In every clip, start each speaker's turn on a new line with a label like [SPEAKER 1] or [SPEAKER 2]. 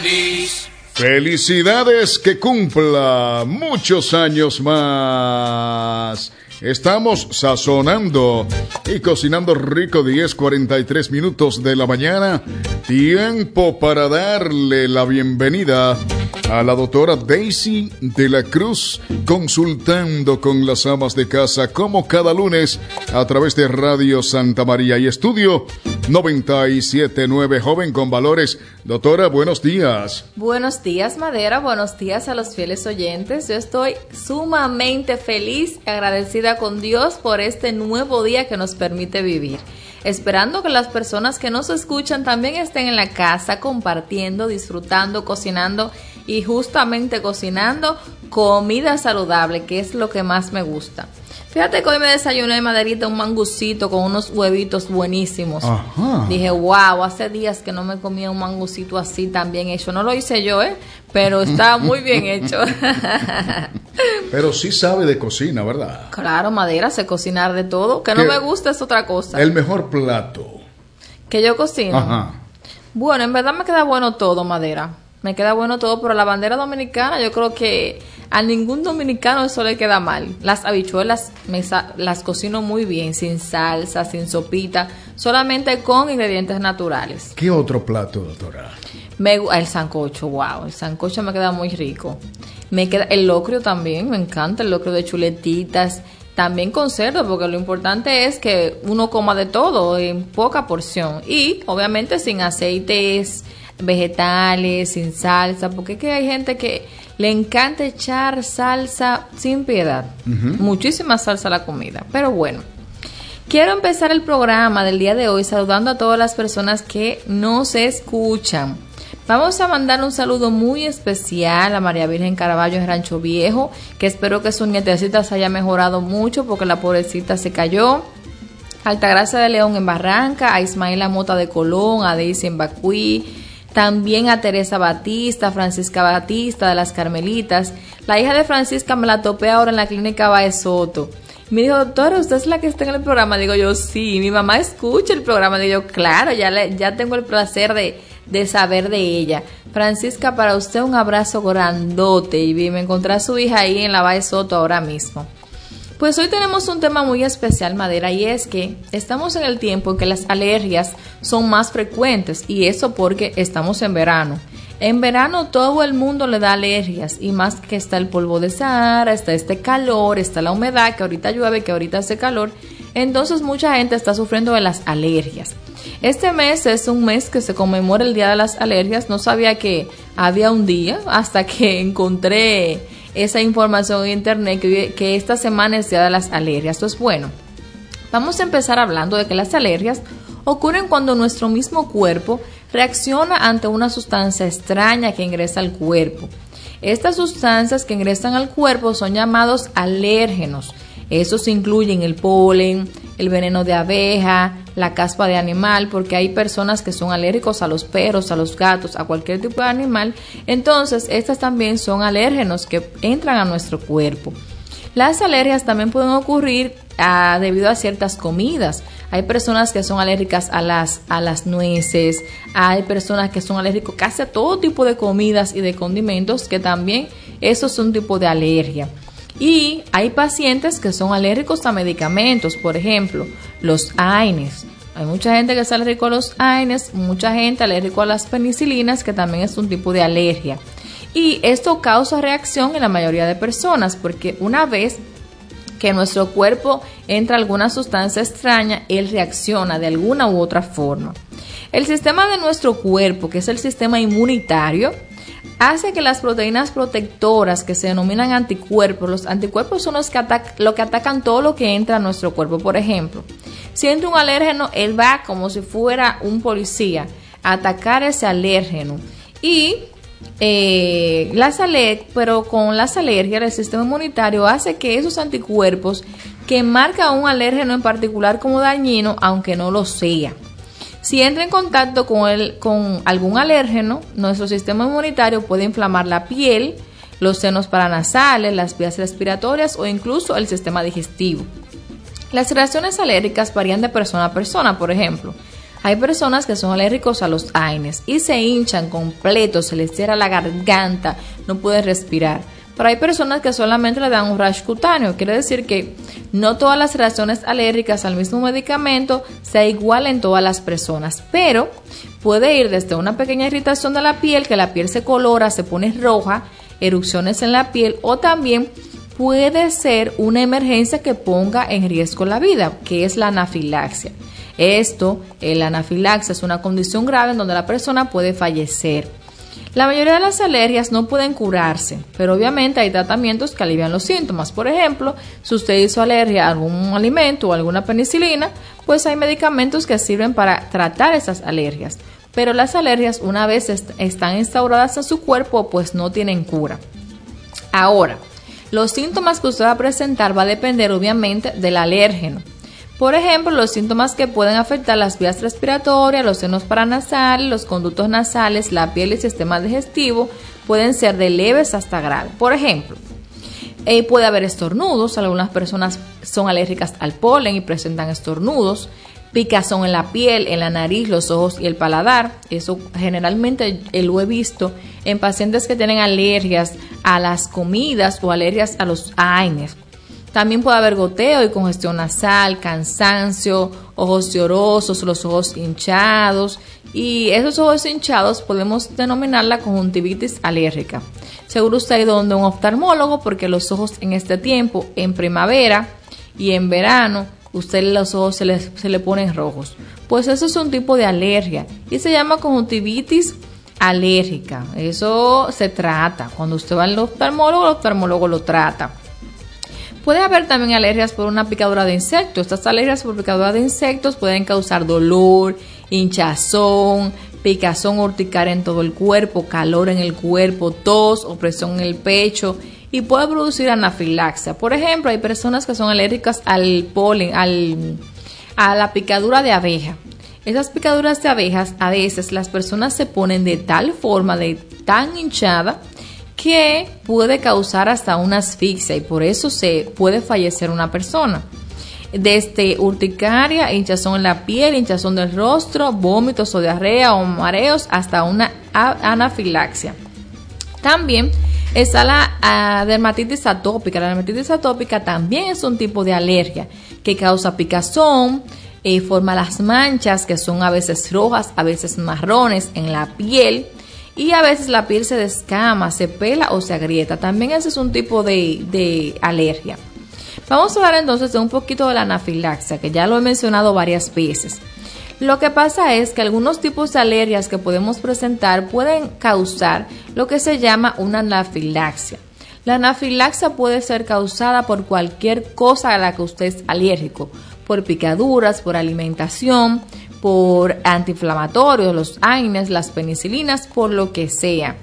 [SPEAKER 1] feliz.
[SPEAKER 2] Felicidades, que cumpla muchos años más. Estamos sazonando y cocinando rico, 10:43 minutos de la mañana. Tiempo para darle la bienvenida a la doctora Daisy de la Cruz, consultando con las amas de casa, como cada lunes, a través de Radio Santa María y Estudio 97.9, joven con valores. Doctora, buenos días.
[SPEAKER 3] Buenos días, Madera. Buenos días a los fieles oyentes. Yo estoy sumamente feliz y agradecida con Dios por este nuevo día que nos permite vivir. Esperando que las personas que nos escuchan también estén en la casa compartiendo, disfrutando, cocinando y justamente cocinando comida saludable, que es lo que más me gusta. Fíjate que hoy me desayuné, Maderita, un mangucito con unos huevitos buenísimos. Ajá. Dije, wow, hace días que no me comía un mangucito así tan bien hecho. No lo hice yo, pero está muy bien hecho.
[SPEAKER 2] Pero sí sabe de cocina, ¿verdad?
[SPEAKER 3] Claro, Madera, sé cocinar de todo. Que no me gusta es otra cosa.
[SPEAKER 2] El mejor plato
[SPEAKER 3] que yo cocino.
[SPEAKER 2] Ajá.
[SPEAKER 3] Bueno, en verdad me queda bueno todo, Madera. Me queda bueno todo, pero la bandera dominicana, yo creo que a ningún dominicano eso le queda mal. Las habichuelas las cocino muy bien, sin salsa, sin sopita, solamente con ingredientes naturales.
[SPEAKER 2] ¿Qué otro plato, doctora?
[SPEAKER 3] El sancocho, wow, el sancocho me queda muy rico. Me queda el locrio también, me encanta el locrio de chuletitas, también con cerdo, porque lo importante es que uno coma de todo en poca porción y obviamente sin aceites vegetales, sin salsa, porque es que hay gente que le encanta echar salsa sin piedad, muchísima salsa a la comida. Pero bueno, quiero empezar el programa del día de hoy saludando a todas las personas que nos escuchan. Vamos a mandar un saludo muy especial a María Virgen Caraballo en Rancho Viejo, que espero que su nietecita se haya mejorado mucho porque la pobrecita se cayó. Altagracia de León en Barranca, a Ismaela Mota de Colón, a Daisy en Bacuí, también a Teresa Batista, Francisca Batista de las Carmelitas. La hija de Francisca me la topé ahora en la clínica Baez Soto. Me dijo, doctora, ¿usted es la que está en el programa? Digo yo, sí. Mi mamá escucha el programa. Digo yo, claro, ya tengo el placer de saber de ella. Francisca, para usted un abrazo grandote. Y me encontré a su hija ahí en la Baez Soto ahora mismo. Pues hoy tenemos un tema muy especial, Madera, y es que estamos en el tiempo en que las alergias son más frecuentes, y eso porque estamos en verano. En verano todo el mundo le da alergias, y más que está el polvo de Sahara, está este calor, está la humedad, que ahorita llueve, que ahorita hace calor, entonces mucha gente está sufriendo de las alergias. Este mes es un mes que se conmemora el Día de las Alergias. No sabía que había un día hasta que encontré esa información en internet que esta semana es Día de las Alergias. Entonces, bueno, vamos a empezar hablando de que las alergias ocurren cuando nuestro mismo cuerpo reacciona ante una sustancia extraña que ingresa al cuerpo. Estas sustancias que ingresan al cuerpo son llamados alérgenos. Estos incluyen el polen, el veneno de abeja, la caspa de animal, porque hay personas que son alérgicos a los perros, a los gatos, a cualquier tipo de animal. Entonces, estas también son alérgenos que entran a nuestro cuerpo. Las alergias también pueden ocurrir debido a ciertas comidas. Hay personas que son alérgicas a las nueces, hay personas que son alérgicos casi a todo tipo de comidas y de condimentos, que también eso es un tipo de alergia. Y hay pacientes que son alérgicos a medicamentos, por ejemplo, los AINES. Hay mucha gente que es alérgico a los AINES, mucha gente alérgico a las penicilinas, que también es un tipo de alergia. Y esto causa reacción en la mayoría de personas, porque una vez que nuestro cuerpo entra alguna sustancia extraña, él reacciona de alguna u otra forma. El sistema de nuestro cuerpo, que es el sistema inmunitario, hace que las proteínas protectoras, que se denominan anticuerpos, los anticuerpos son los que atacan todo lo que entra a nuestro cuerpo. Por ejemplo, si entra un alérgeno, él va como si fuera un policía a atacar ese alérgeno. Y pero con las alergias, el sistema inmunitario hace que esos anticuerpos que marcan un alérgeno en particular como dañino, aunque no lo sea, si entra en contacto con algún alérgeno, nuestro sistema inmunitario puede inflamar la piel, los senos paranasales, las vías respiratorias o incluso el sistema digestivo. Las reacciones alérgicas varían de persona a persona. Por ejemplo, Hay personas que son alérgicos a los AINES y se hinchan completo, se les cierra la garganta, no pueden respirar. Pero hay personas que solamente le dan un rash cutáneo, quiere decir que no todas las reacciones alérgicas al mismo medicamento sea igual en todas las personas, pero puede ir desde una pequeña irritación de la piel, que la piel se colora, se pone roja, erupciones en la piel, o también puede ser una emergencia que ponga en riesgo la vida, que es la anafilaxia. La anafilaxia es una condición grave en donde la persona puede fallecer. La mayoría de las alergias no pueden curarse, pero obviamente hay tratamientos que alivian los síntomas. Por ejemplo, si usted hizo alergia a algún alimento o alguna penicilina, pues hay medicamentos que sirven para tratar esas alergias. Pero las alergias, una vez están instauradas en su cuerpo, pues no tienen cura. Ahora, los síntomas que usted va a presentar va a depender obviamente del alérgeno. Por ejemplo, los síntomas que pueden afectar las vías respiratorias, los senos paranasales, los conductos nasales, la piel y el sistema digestivo pueden ser de leves hasta graves. Por ejemplo, puede haber estornudos, algunas personas son alérgicas al polen y presentan estornudos, picazón en la piel, en la nariz, los ojos y el paladar. Eso generalmente lo he visto en pacientes que tienen alergias a las comidas o alergias a los AINES. También puede haber goteo y congestión nasal, cansancio, ojos llorosos, los ojos hinchados. Y esos ojos hinchados podemos denominarla conjuntivitis alérgica. Seguro usted ha ido donde un oftalmólogo porque los ojos en este tiempo, en primavera y en verano, usted los ojos se le ponen rojos. Pues eso es un tipo de alergia y se llama conjuntivitis alérgica. Eso se trata. Cuando usted va al oftalmólogo, el oftalmólogo lo trata. Puede haber también alergias por una picadura de insectos. Estas alergias por picadura de insectos pueden causar dolor, hinchazón, picazón urticaria en todo el cuerpo, calor en el cuerpo, tos, opresión en el pecho y puede producir anafilaxia. Por ejemplo, hay personas que son alérgicas al polen, a la picadura de abeja. Esas picaduras de abejas, a veces las personas se ponen de tal forma, de tan hinchada, que puede causar hasta una asfixia y por eso se puede fallecer una persona. Desde urticaria, hinchazón en la piel, hinchazón del rostro, vómitos o diarrea o mareos, hasta una anafilaxia. También está la dermatitis atópica. La dermatitis atópica también es un tipo de alergia que causa picazón, forma las manchas que son a veces rojas, a veces marrones en la piel. Y a veces la piel se descama, se pela o se agrieta. También ese es un tipo de alergia. Vamos a hablar entonces de un poquito de la anafilaxia, que ya lo he mencionado varias veces. Lo que pasa es que algunos tipos de alergias que podemos presentar pueden causar lo que se llama una anafilaxia. La anafilaxia puede ser causada por cualquier cosa a la que usted es alérgico, por picaduras, por alimentación, por antiinflamatorios, los AINES, las penicilinas, por lo que sea.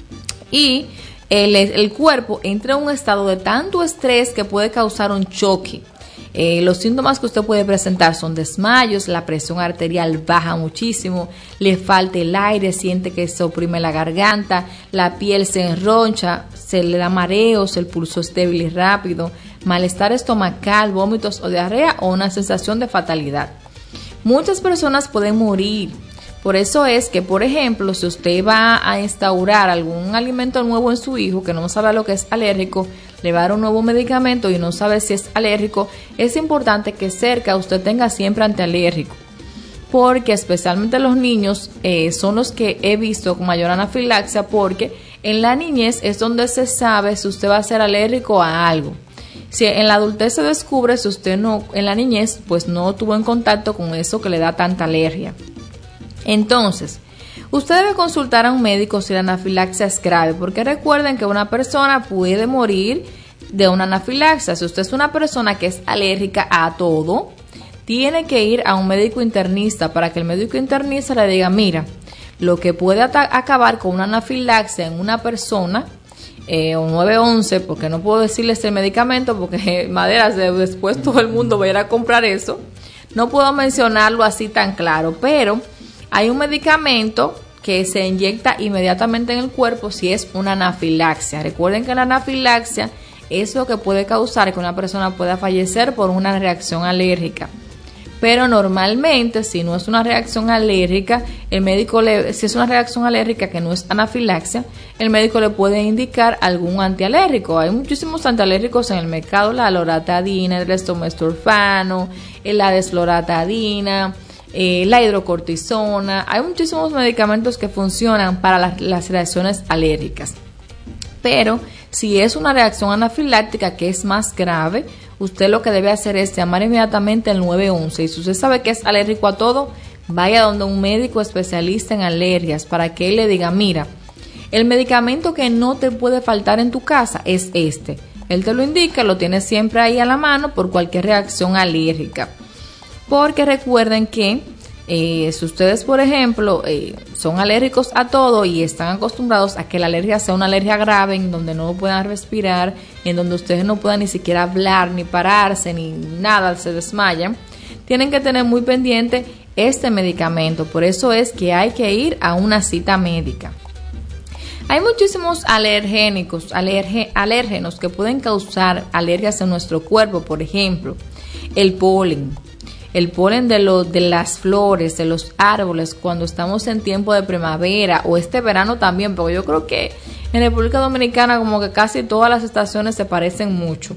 [SPEAKER 3] Y el cuerpo entra en un estado de tanto estrés que puede causar un choque. Los síntomas que usted puede presentar son desmayos, la presión arterial baja muchísimo, le falta el aire, siente que se oprime la garganta, la piel se enroncha, se le da mareos, el pulso es débil y rápido, malestar estomacal, vómitos o diarrea o una sensación de fatalidad. Muchas personas pueden morir. Por eso es que, por ejemplo, si usted va a instaurar algún alimento nuevo en su hijo que no sabe a lo que es alérgico, le va a dar un nuevo medicamento y no sabe si es alérgico, es importante que cerca usted tenga siempre antialérgico. Porque especialmente los niños son los que he visto con mayor anafilaxia, porque en la niñez es donde se sabe si usted va a ser alérgico a algo. Si en la adultez se descubre, si usted no, en la niñez, pues no tuvo en contacto con eso que le da tanta alergia. Entonces, usted debe consultar a un médico si la anafilaxia es grave, porque recuerden que una persona puede morir de una anafilaxia. Si usted es una persona que es alérgica a todo, tiene que ir a un médico internista para que el médico internista le diga, mira, lo que puede acabar con una anafilaxia en una persona, o 911, porque no puedo decirles el medicamento, porque maderas, después todo el mundo va a ir a comprar eso. No puedo mencionarlo así tan claro, pero hay un medicamento que se inyecta inmediatamente en el cuerpo si es una anafilaxia. Recuerden que la anafilaxia es lo que puede causar que una persona pueda fallecer por una reacción alérgica. Pero normalmente, si no es una reacción alérgica, si es una reacción alérgica que no es anafilaxia, el médico le puede indicar algún antialérgico. Hay muchísimos antialérgicos en el mercado, la loratadina, el estomestorfano, la desloratadina, la hidrocortisona. Hay muchísimos medicamentos que funcionan para las reacciones alérgicas. Pero si es una reacción anafiláctica que es más grave, usted lo que debe hacer es llamar inmediatamente al 911. Y si usted sabe que es alérgico a todo, vaya donde un médico especialista en alergias para que él le diga, mira, el medicamento que no te puede faltar en tu casa es este. Él te lo indica, lo tienes siempre ahí a la mano por cualquier reacción alérgica. Porque recuerden que si ustedes, por ejemplo, son alérgicos a todo y están acostumbrados a que la alergia sea una alergia grave, en donde no puedan respirar, en donde ustedes no puedan ni siquiera hablar, ni pararse, ni nada, se desmayan, tienen que tener muy pendiente este medicamento. Por eso es que hay que ir a una cita médica. Hay muchísimos alérgenos que pueden causar alergias en nuestro cuerpo. Por ejemplo, el polen de las flores, de los árboles, cuando estamos en tiempo de primavera o este verano también, porque yo creo que en República Dominicana como que casi todas las estaciones se parecen mucho.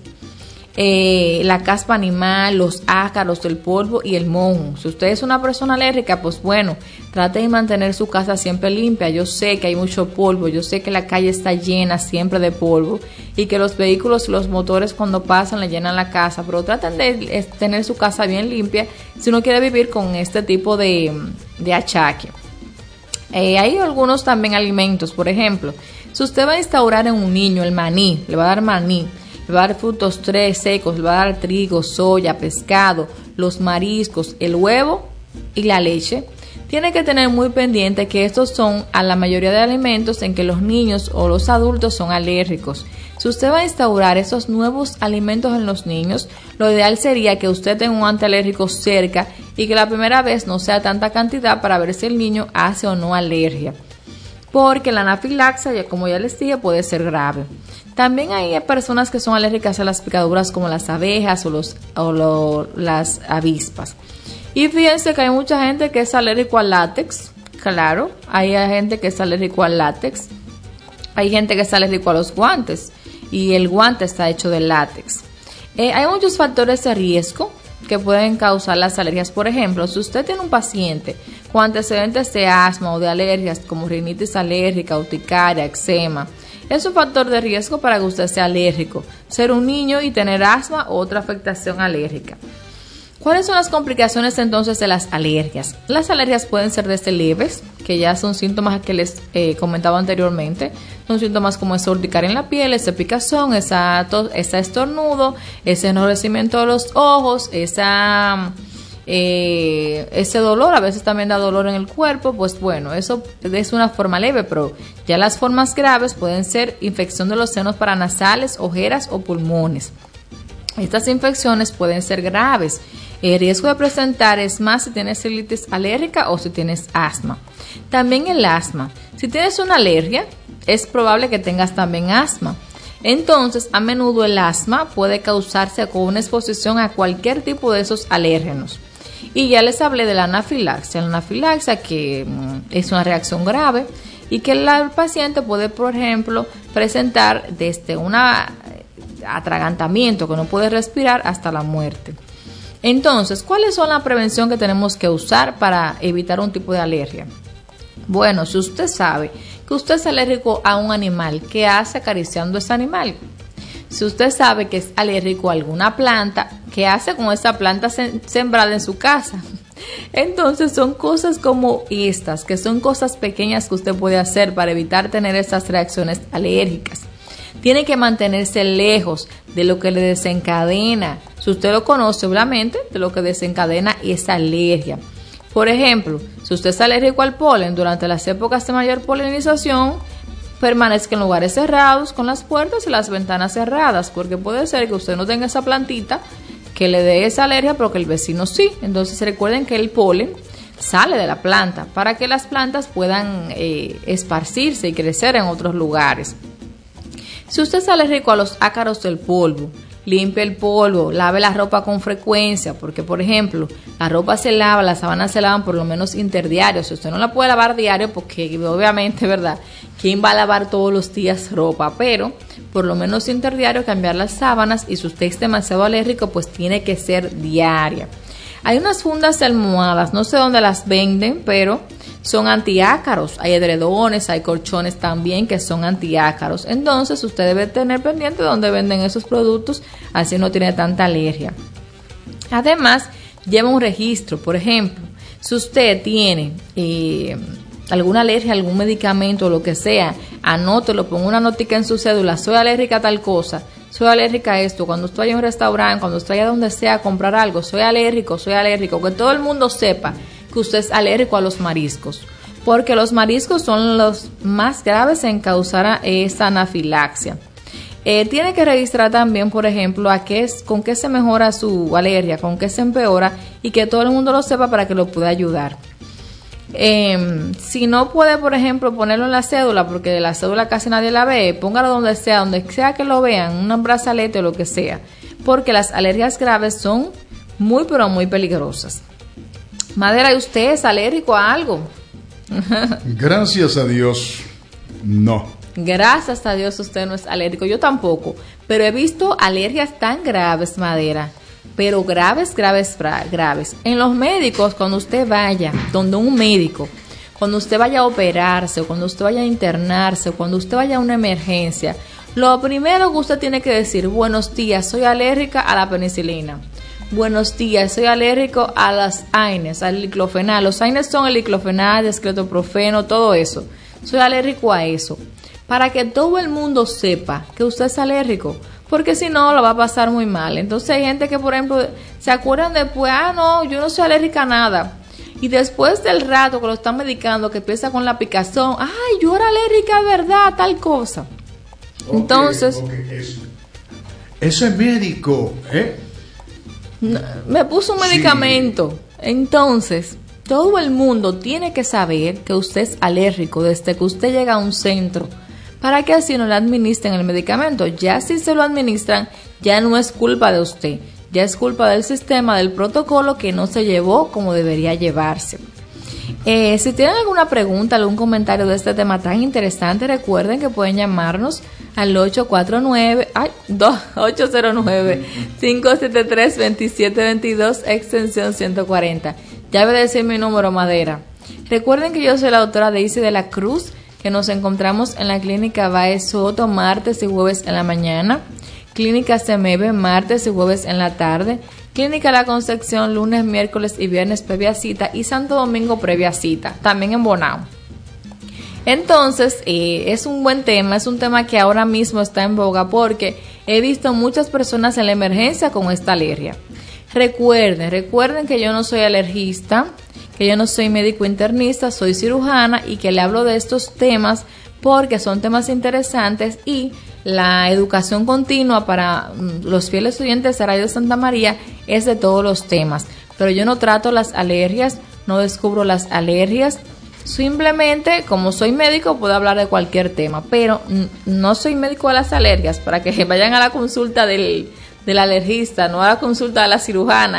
[SPEAKER 3] La caspa animal, los ácaros, el polvo y el moho. Si usted es una persona alérgica, pues bueno, trate de mantener su casa siempre limpia. Yo sé que hay mucho polvo, yo sé que la calle está llena siempre de polvo y que los vehículos y los motores cuando pasan le llenan la casa, pero traten de tener su casa bien limpia si uno quiere vivir con este tipo de achaque. Hay algunos también alimentos, por ejemplo, si usted va a instaurar en un niño el maní, le va a dar maní, le va a dar frutos secos, le va a dar trigo, soya, pescado, los mariscos, el huevo y la leche. Tiene que tener muy pendiente que estos son a la mayoría de alimentos en que los niños o los adultos son alérgicos. Si usted va a instaurar esos nuevos alimentos en los niños, lo ideal sería que usted tenga un antialérgico cerca y que la primera vez no sea tanta cantidad para ver si el niño hace o no alergia. Porque la anafilaxia, como ya les dije, puede ser grave. También hay personas que son alérgicas a las picaduras como las abejas o las avispas. Y fíjense que hay mucha gente que es alérgico al látex. Claro, hay gente que es alérgico al látex. Hay gente que es alérgico a los guantes y el guante está hecho de látex. Hay muchos factores de riesgo que pueden causar las alergias. Por ejemplo, si usted tiene un paciente con antecedentes de asma o de alergias como rinitis alérgica, urticaria, eczema, es un factor de riesgo para que usted sea alérgico, ser un niño y tener asma o otra afectación alérgica. ¿Cuáles son las complicaciones entonces de las alergias? Las alergias pueden ser desde leves, que ya son síntomas que les comentaba anteriormente. Son síntomas como esa urticaria en la piel, esa picazón, esa estornudo, ese enrojecimiento de los ojos, ese dolor, a veces también da dolor en el cuerpo. Pues bueno, eso es una forma leve, pero ya las formas graves pueden ser infección de los senos paranasales, ojeras o pulmones. Estas infecciones pueden ser graves. El riesgo de presentar es más si tienes colitis alérgica o si tienes asma. También el asma. Si tienes una alergia, es probable que tengas también asma. Entonces, a menudo el asma puede causarse con una exposición a cualquier tipo de esos alérgenos. Y ya les hablé de la anafilaxia. La anafilaxia que es una reacción grave y que el paciente puede, por ejemplo, presentar desde un atragantamiento que no puede respirar hasta la muerte. Entonces, ¿cuáles son la prevención que tenemos que usar para evitar un tipo de alergia? Bueno, si usted sabe que usted es alérgico a un animal, ¿qué hace acariciando ese animal? Si usted sabe que es alérgico a alguna planta, ¿qué hace con esa planta sembrada en su casa? Entonces son cosas como estas, que son cosas pequeñas que usted puede hacer para evitar tener esas reacciones alérgicas. Tiene que mantenerse lejos de lo que le desencadena, si usted lo conoce obviamente, de lo que desencadena esa alergia. Por ejemplo, si usted es alérgico al polen, durante las épocas de mayor polinización, permanezca en lugares cerrados con las puertas y las ventanas cerradas, porque puede ser que usted no tenga esa plantita que le dé esa alergia, pero que el vecino sí. Entonces recuerden que el polen sale de la planta para que las plantas puedan esparcirse y crecer en otros lugares. Si usted es alérgico a los ácaros del polvo, limpie el polvo, lave la ropa con frecuencia, porque por ejemplo, la ropa se lava, las sábanas se lavan por lo menos interdiario. Si usted no la puede lavar diario, porque obviamente, ¿verdad? ¿Quién va a lavar todos los días ropa? Pero por lo menos interdiario, cambiar las sábanas, y si usted es demasiado alérgico, pues tiene que ser diaria. Hay unas fundas de almohadas, no sé dónde las venden, pero son antiácaros. Hay edredones, hay colchones también que son antiácaros. Entonces usted debe tener pendiente dónde venden esos productos, así no tiene tanta alergia. Además, lleva un registro. Por ejemplo, si usted tiene alguna alergia, algún medicamento o lo que sea, anótelo, ponga una notica en su cédula: soy alérgica a tal cosa, soy alérgica a esto. Cuando usted vaya a un restaurante, cuando usted vaya a donde sea a comprar algo, soy alérgico, que todo el mundo sepa que usted es alérgico a los mariscos, porque los mariscos son los más graves en causar esta anafilaxia. Tiene que registrar también, por ejemplo, con qué se mejora su alergia, con qué se empeora, y que todo el mundo lo sepa para que lo pueda ayudar. Si no puede, por ejemplo, ponerlo en la cédula, porque la cédula casi nadie la ve, póngalo donde sea que lo vean, un brazalete o lo que sea, porque las alergias graves son muy, pero muy peligrosas. Madera, ¿y usted es alérgico a algo?
[SPEAKER 2] Gracias a Dios, no.
[SPEAKER 3] Gracias a Dios usted no es alérgico, yo tampoco, pero he visto alergias tan graves, Madera, pero graves. En los médicos, cuando usted vaya donde un médico, cuando usted vaya a operarse, o cuando usted vaya a internarse, o cuando usted vaya a una emergencia, lo primero que usted tiene que decir: buenos días, soy alérgica a la penicilina. Buenos días, soy alérgico a las AINES, al diclofenac. Los AINES son el diclofenac, escletoprofeno, todo eso. Soy alérgico a eso. Para que todo el mundo sepa que usted es alérgico, porque si no, lo va a pasar muy mal. Entonces hay gente que, por ejemplo, se acuerdan después: no, yo no soy alérgica a nada. Y después del rato que lo están medicando, que empieza con la picazón: ay, yo era alérgica de verdad a tal cosa. Entonces,
[SPEAKER 2] eso es médico,
[SPEAKER 3] me puso un medicamento. Sí. Entonces, todo el mundo tiene que saber que usted es alérgico desde que usted llega a un centro, para que así no le administren el medicamento. Ya si se lo administran, ya no es culpa de usted, ya es culpa del sistema, del protocolo, que no se llevó como debería llevarse. Si tienen alguna pregunta, algún comentario de este tema tan interesante, recuerden que pueden llamarnos al 809-573-2722, extensión 140. Ya voy a decir mi número, Madera. Recuerden que yo soy la doctora Daisy de la Cruz, que nos encontramos en la Clínica Baez Soto martes y jueves en la mañana, Clínica Semebe martes y jueves en la tarde, Clínica La Concepción lunes, miércoles y viernes previa cita, y Santo Domingo previa cita, también en Bonao. Entonces, es un buen tema, es un tema que ahora mismo está en boga, porque he visto muchas personas en la emergencia con esta alergia. Recuerden que yo no soy alergista, que yo no soy médico internista, soy cirujana, y que le hablo de estos temas porque son temas interesantes, y la educación continua para los fieles oyentes de Radio Santa María es de todos los temas. Pero yo no trato las alergias, no descubro las alergias. Simplemente, como soy médico, puedo hablar de cualquier tema, pero no soy médico de las alergias, para que vayan a la consulta del alergista, no a la consulta de la cirujana,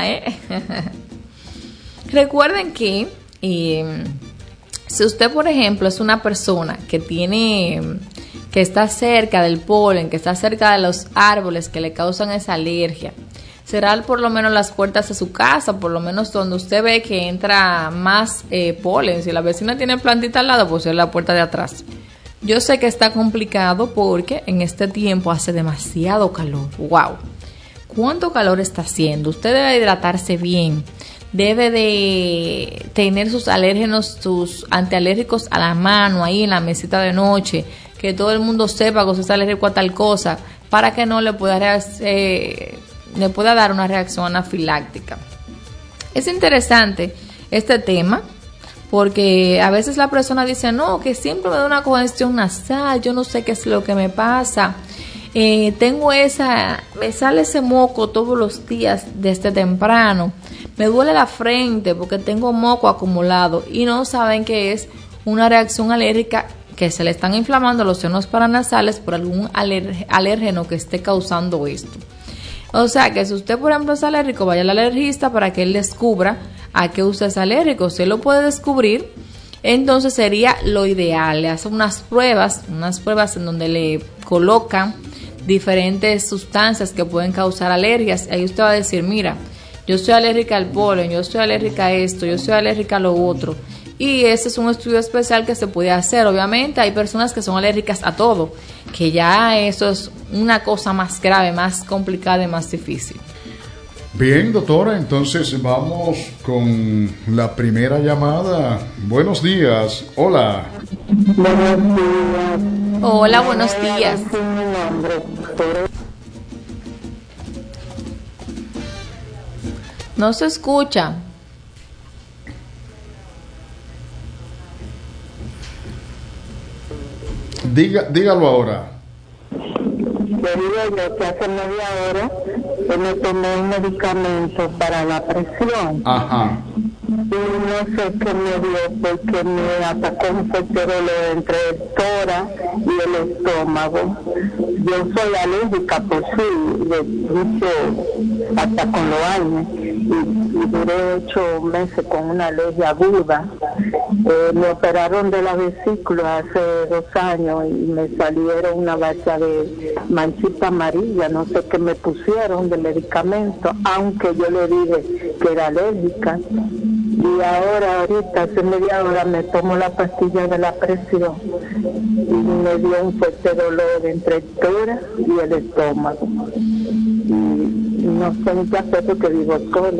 [SPEAKER 3] Recuerden que si usted, por ejemplo, es una persona que está cerca del polen, que está cerca de los árboles que le causan esa alergia, cerrar por lo menos las puertas de su casa, por lo menos donde usted ve que entra más polen. Si la vecina tiene plantita al lado, pues cierre la puerta de atrás. Yo sé que está complicado porque en este tiempo hace demasiado calor. ¡Wow! ¿Cuánto calor está haciendo? Usted debe hidratarse bien. Debe de tener sus alérgenos, sus antialérgicos a la mano, ahí en la mesita de noche, que todo el mundo sepa que usted es alérgico a tal cosa, para que no le pueda dar una reacción anafiláctica. Es interesante este tema, porque a veces la persona dice: no, que siempre me da una congestión nasal, yo no sé qué es lo que me pasa, me sale ese moco todos los días desde temprano, me duele la frente porque tengo moco acumulado, y no saben que es una reacción alérgica, que se le están inflamando los senos paranasales por algún alérgeno que esté causando esto. O sea, que si usted, por ejemplo, es alérgico, vaya al alergista para que él descubra a qué usted es alérgico. Si él lo puede descubrir, entonces sería lo ideal. Le hace unas pruebas en donde le colocan diferentes sustancias que pueden causar alergias. Ahí usted va a decir, mira, yo soy alérgica al polen, yo soy alérgica a esto, yo soy alérgica a lo otro. Y ese es un estudio especial que se puede hacer. Obviamente hay personas que son alérgicas a todo, que ya eso es una cosa más grave, más complicada y más difícil.
[SPEAKER 2] Bien, doctora, entonces vamos con la primera llamada. Buenos días. Hola.
[SPEAKER 1] Buenos días.
[SPEAKER 3] Hola, buenos días. No se escucha.
[SPEAKER 2] Dígalo ahora.
[SPEAKER 1] Debido yo que hace media hora que me tomé un medicamento para la presión.
[SPEAKER 2] Ajá.
[SPEAKER 1] Y no sé qué me dio porque me atacó un fuerte dolor entre el tórax y el estómago. Yo soy alérgica por sí, de mucho, hasta con los años. Y duré 8 meses con una alergia aguda. Me operaron de la vesícula hace 2 años y me salieron una bacha de manchita amarilla, no sé qué me pusieron de medicamento, aunque yo le dije que era alérgica. Y ahorita, hace media hora, me tomo la pastilla de la presión y me dio un fuerte dolor entre el tórax y el estómago. Y no sé ni qué hacer porque vivo sola.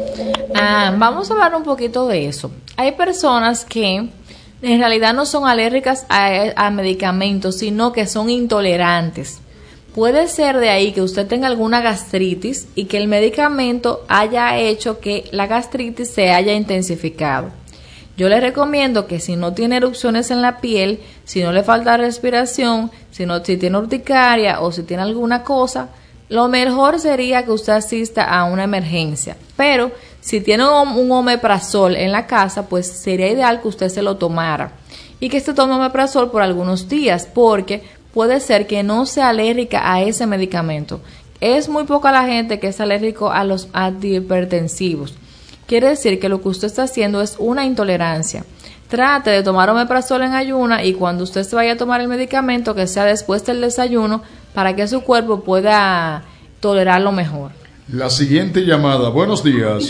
[SPEAKER 3] Vamos a hablar un poquito de eso. Hay personas que en realidad no son alérgicas a medicamentos, sino que son intolerantes. Puede ser de ahí que usted tenga alguna gastritis y que el medicamento haya hecho que la gastritis se haya intensificado. Yo les recomiendo que si no tiene erupciones en la piel, si no le falta respiración, si tiene urticaria o si tiene alguna cosa, lo mejor sería que usted asista a una emergencia. Pero si tiene un omeprazol en la casa, pues sería ideal que usted se lo tomara y que se tome omeprazol por algunos días, porque puede ser que no sea alérgica a ese medicamento. Es muy poca la gente que es alérgico a los antihipertensivos. Quiere decir que lo que usted está haciendo es una intolerancia. Trate de tomar omeprazol en ayuna y cuando usted se vaya a tomar el medicamento, que sea después del desayuno, para que su cuerpo pueda tolerarlo mejor.
[SPEAKER 2] La siguiente llamada. Buenos días.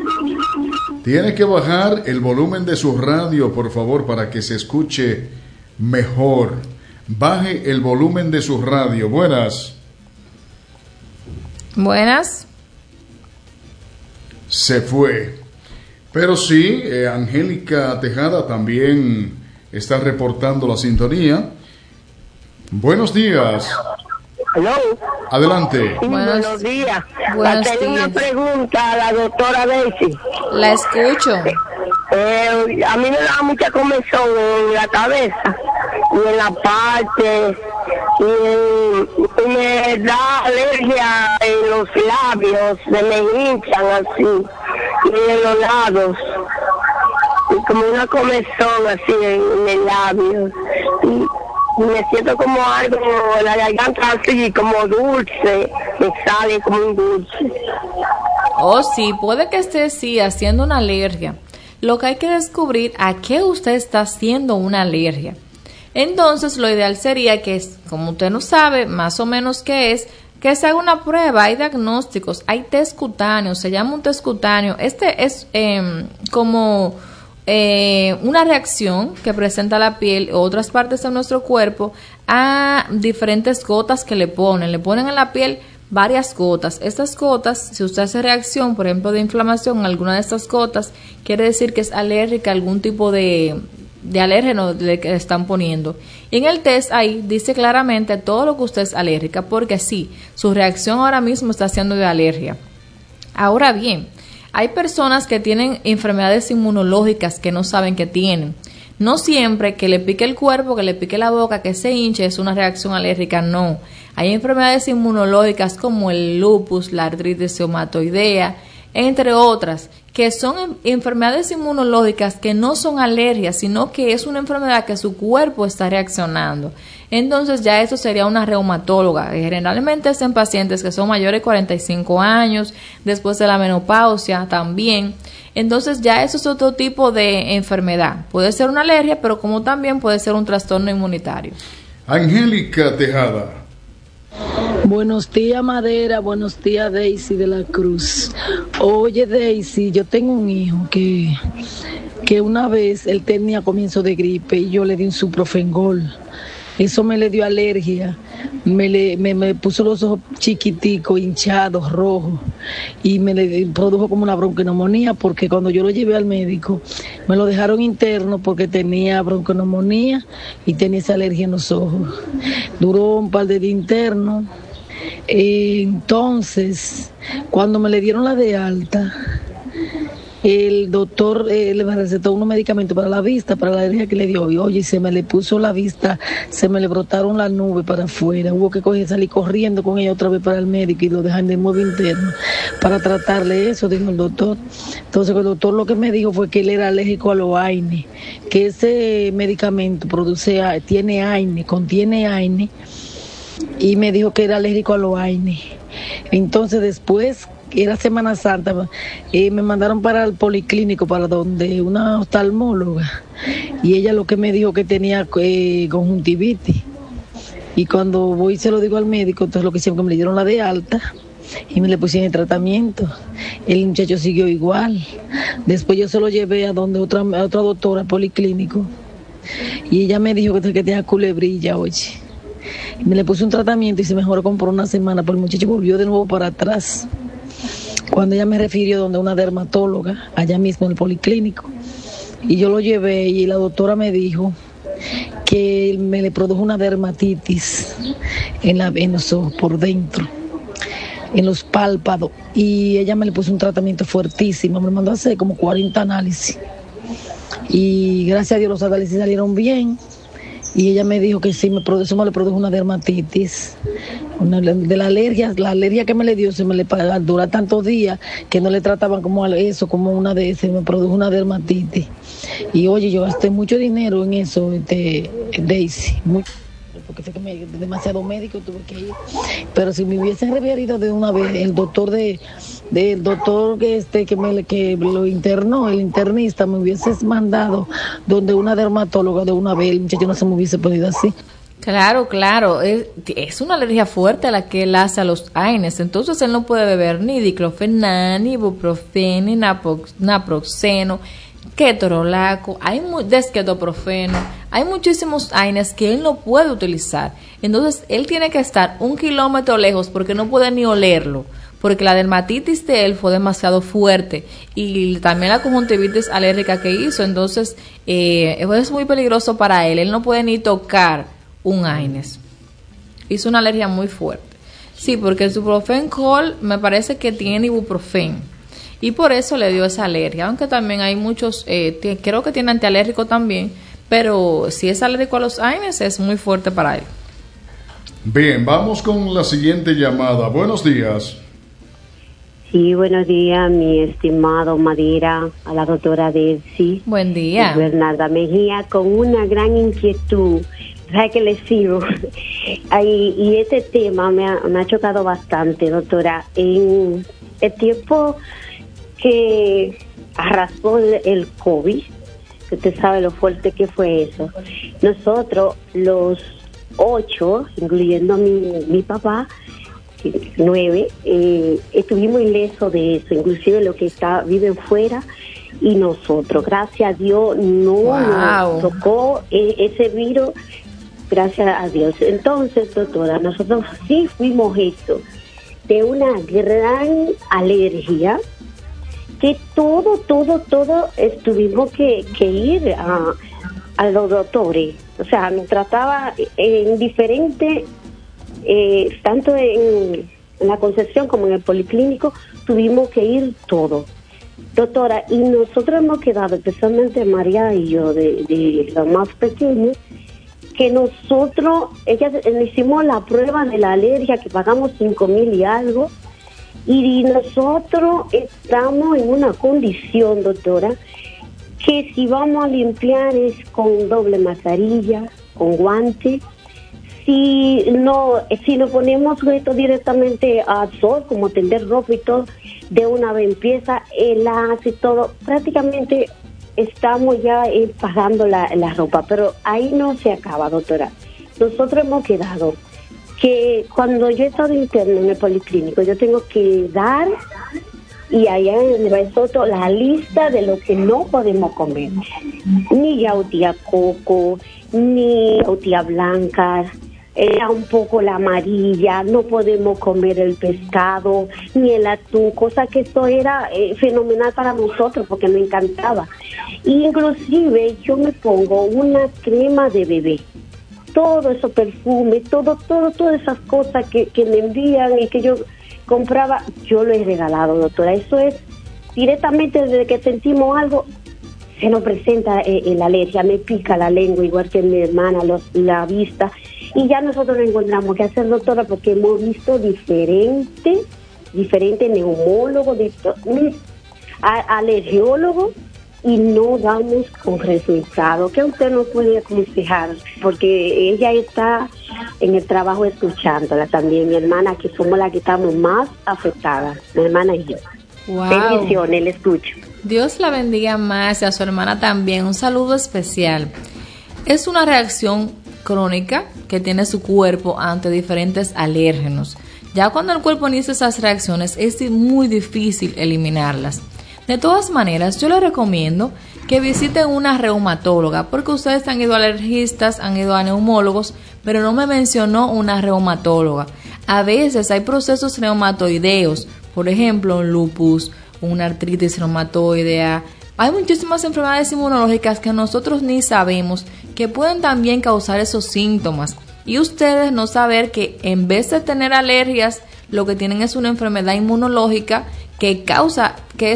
[SPEAKER 2] Tiene que bajar el volumen de su radio, por favor, para que se escuche mejor. Baje el volumen de su radio. Buenas.
[SPEAKER 3] Buenas.
[SPEAKER 2] Se fue. Pero sí, Angélica Tejada también está reportando la sintonía. Buenos días.
[SPEAKER 1] Hello.
[SPEAKER 2] Adelante.
[SPEAKER 1] Buenos días.
[SPEAKER 3] Buenos
[SPEAKER 1] Tengo
[SPEAKER 3] días.
[SPEAKER 1] una pregunta a la doctora Daisy.
[SPEAKER 3] La escucho.
[SPEAKER 1] A mí me da mucha comezón en la cabeza y en la parte y me da alergia en los labios, se me hinchan así y en los lados y como una comezón así en el labio y me siento como algo en la garganta así como dulce, me sale como un dulce.
[SPEAKER 3] Oh, sí, puede que esté sí haciendo una alergia. Lo que hay que descubrir a qué usted está haciendo una alergia. Entonces, lo ideal sería que, como usted no sabe más o menos qué es, que se haga una prueba. Hay diagnósticos, hay test cutáneos, se llama un test cutáneo. Este es como una reacción que presenta la piel o otras partes de nuestro cuerpo a diferentes gotas que le ponen. Le ponen en la piel varias gotas. Estas gotas, si usted hace reacción, por ejemplo, de inflamación en alguna de estas gotas, quiere decir que es alérgica a algún tipo de alérgeno que le están poniendo. Y en el test ahí dice claramente todo lo que usted es alérgica, porque sí, su reacción ahora mismo está siendo de alergia. Ahora bien, hay personas que tienen enfermedades inmunológicas que no saben que tienen. No siempre que le pique el cuerpo, que le pique la boca, que se hinche es una reacción alérgica, no. Hay enfermedades inmunológicas como el lupus, la artritis reumatoidea, entre otras, que son enfermedades inmunológicas que no son alergias, sino que es una enfermedad que su cuerpo está reaccionando. Entonces ya eso sería una reumatóloga. Generalmente es en pacientes que son mayores de 45 años, después de la menopausia también. Entonces ya eso es otro tipo de enfermedad. Puede ser una alergia, pero como también puede ser un trastorno inmunitario.
[SPEAKER 2] Angélica Tejada.
[SPEAKER 4] Buenos días, Madera. Buenos días, Daisy de la Cruz. Oye, Daisy, yo tengo un hijo que una vez él tenía comienzo de gripe y yo le di un Suprofengol. Eso me le dio alergia, me puso los ojos chiquiticos, hinchados, rojos, y me le produjo como una bronconeumonía, porque cuando yo lo llevé al médico, me lo dejaron interno porque tenía bronconeumonía y tenía esa alergia en los ojos. Duró un par de días interno. Entonces, cuando me le dieron la de alta, el doctor le recetó unos medicamentos para la vista, para la alergia que le dio. Y oye, se me le puso la vista, se me le brotaron las nubes para afuera. Hubo que salir corriendo con ella otra vez para el médico y lo dejan de nuevo interno para tratarle eso, dijo el doctor. Entonces el doctor lo que me dijo fue que él era alérgico a los AINE, que ese medicamento contiene AINE, y me dijo que era alérgico a los AINE. Entonces después, era Semana Santa, me mandaron para el policlínico, para donde una oftalmóloga, y ella lo que me dijo que tenía conjuntivitis. Y cuando voy y se lo digo al médico, entonces lo que hicieron que me le dieron la de alta y me le pusieron el tratamiento. El muchacho siguió igual. Después yo se lo llevé a donde otra doctora policlínico, y ella me dijo que tenía culebrilla, oye. Y me le puse un tratamiento y se mejoró como por una semana, pero el muchacho volvió de nuevo para atrás. Cuando ella me refirió donde una dermatóloga, allá mismo en el policlínico, y yo lo llevé y la doctora me dijo que me le produjo una dermatitis en los ojos, por dentro, en los párpados, y ella me le puso un tratamiento fuertísimo, me mandó a hacer como 40 análisis, y gracias a Dios los análisis salieron bien. Y ella me dijo que sí, eso me le produjo una dermatitis. De la alergia que me le dio, se me le dura tantos días que no le trataban como eso, como una de esas, me produjo una dermatitis. Y oye, yo gasté mucho dinero en eso, Daisy, mucho, porque fue que demasiado médico tuve que ir. Pero si me hubiesen referido de una vez el doctor del doctor que lo internó, el internista, me hubiese mandado donde una dermatóloga de una vez, el muchacho no se me hubiese podido así.
[SPEAKER 3] Claro, es una alergia fuerte a la que él hace a los AINES, entonces él no puede beber ni diclofenac, ni ibuprofeno, ni naproxeno, ketorolaco, desquetoprofeno, hay muchísimos AINES que él no puede utilizar. Entonces él tiene que estar 1 kilómetro lejos porque no puede ni olerlo, porque la dermatitis de él fue demasiado fuerte y también la conjuntivitis alérgica que hizo. Entonces es muy peligroso para él no puede ni tocar un AINES. Hizo una alergia muy fuerte. Sí, porque el Suprofengol me parece que tiene ibuprofeno y por eso le dio esa alergia, aunque también hay muchos, creo que tiene antialérgico también, pero si es alérgico a los AINES es muy fuerte para él.
[SPEAKER 2] Bien, vamos con la siguiente llamada. Buenos días.
[SPEAKER 5] Sí, buenos días, mi estimado Madera, a la doctora Delcy.
[SPEAKER 3] Buen día.
[SPEAKER 5] Bernarda Mejía, con una gran inquietud. ¿Sabes que le sigo? Y este tema me ha chocado bastante, doctora. En el tiempo que arrasó el COVID, que usted sabe lo fuerte que fue eso, nosotros, los 8, incluyendo mi papá, 9, estuvimos ilesos de eso, inclusive los que viven fuera, y nosotros, gracias a Dios, no nos tocó ese virus, gracias a Dios. Entonces, doctora, nosotros sí fuimos esto de una gran alergia, que todo tuvimos que ir a los doctores, o sea, nos trataba en diferentes, tanto en la Concepción como en el Policlínico, tuvimos que ir todo. Doctora, y nosotros hemos quedado, especialmente María y yo, de los más pequeños, que nosotros, le hicimos la prueba de la alergia, que pagamos 5,000 y algo, Y nosotros estamos en una condición, doctora, que si vamos a limpiar es con doble mascarilla, con guantes. Si nos ponemos esto directamente al sol, como tender ropa y todo, de una vez empieza el hace todo, prácticamente estamos ya pagando la ropa, pero ahí no se acaba, doctora. Nosotros hemos quedado que cuando yo he estado interno en el policlínico, yo tengo que dar, y allá en el Baesoto, la lista de lo que no podemos comer. Ni yautía coco, ni yautía blanca, era un poco la amarilla, no podemos comer el pescado, ni el atún, cosa que esto era fenomenal para nosotros, porque me encantaba. Inclusive yo me pongo una crema de bebé, todo esos perfumes, todas esas cosas que me envían y que yo compraba, yo lo he regalado, doctora. Eso es directamente desde que sentimos algo, se nos presenta la alergia, me pica la lengua, igual que mi hermana, la vista, y ya nosotros no encontramos qué hacer, doctora, porque hemos visto diferente neumólogos, alergiólogos, y no damos con resultado. ¿Qué usted nos puede aconsejar? Porque ella está en el trabajo escuchándola también, mi hermana, que somos las que estamos más afectadas, mi hermana y yo.
[SPEAKER 3] Wow.
[SPEAKER 5] Bendiciones, le escucho.
[SPEAKER 3] Dios la bendiga más y a su hermana también. Un saludo especial. Es una reacción crónica que tiene su cuerpo ante diferentes alérgenos. Ya cuando el cuerpo inicia esas reacciones es muy difícil eliminarlas. De todas maneras, yo les recomiendo que visiten una reumatóloga, porque ustedes han ido a alergistas, han ido a neumólogos, pero no me mencionó una reumatóloga. A veces hay procesos reumatoideos, por ejemplo, un lupus, una artritis reumatoidea. Hay muchísimas enfermedades inmunológicas que nosotros ni sabemos que pueden también causar esos síntomas. Y ustedes no saber que en vez de tener alergias, lo que tienen es una enfermedad inmunológica que causa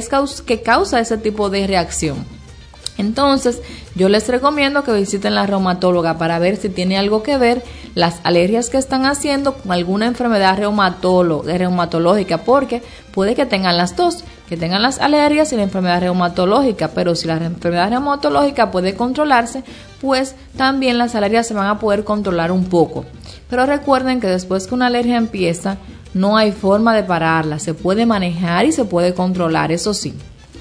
[SPEAKER 3] ese tipo de reacción. Entonces, yo les recomiendo que visiten la reumatóloga para ver si tiene algo que ver las alergias que están haciendo con alguna enfermedad reumatológica, porque puede que tengan las dos, que tengan las alergias y la enfermedad reumatológica, pero si la enfermedad reumatológica puede controlarse, pues también las alergias se van a poder controlar un poco. Pero recuerden que después que una alergia empieza, no hay forma de pararla, se puede manejar y se puede controlar, eso sí.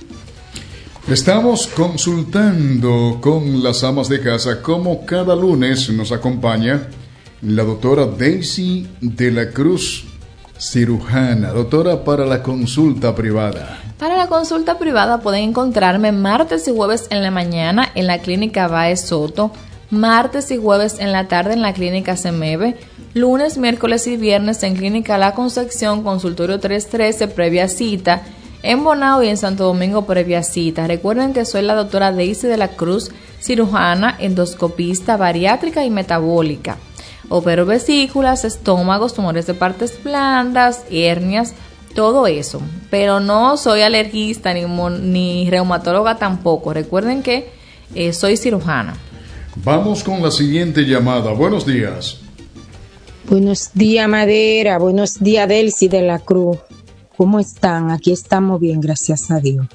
[SPEAKER 2] Estamos consultando con las amas de casa, como cada lunes nos acompaña la doctora Daisy de la Cruz, cirujana. Doctora, para la consulta privada.
[SPEAKER 3] Para la consulta privada pueden encontrarme martes y jueves en la mañana en la clínica Baesoto, martes y jueves en la tarde en la clínica Semeve, lunes, miércoles y viernes en clínica La Concepción, consultorio 313, previa cita, en Bonao y en Santo Domingo, previa cita. Recuerden que soy la doctora Daisy de la Cruz, cirujana, endoscopista, bariátrica y metabólica. Opero vesículas, estómagos, tumores de partes blandas, hernias, todo eso. Pero no soy alergista ni reumatóloga tampoco. Recuerden que soy cirujana.
[SPEAKER 2] Vamos con la siguiente llamada. Buenos días.
[SPEAKER 6] Buenos días, Madera. Buenos días, Delcy de la Cruz. ¿Cómo están? Aquí estamos bien, gracias a Dios.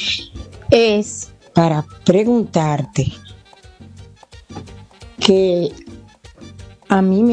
[SPEAKER 6] Es para preguntarte que a mí me